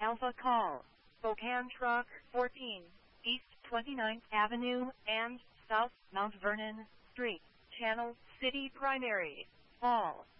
Alpha Call, Spokane Truck 14, East 29th Avenue and South Mount Vernon Street, Channel City Primary, All.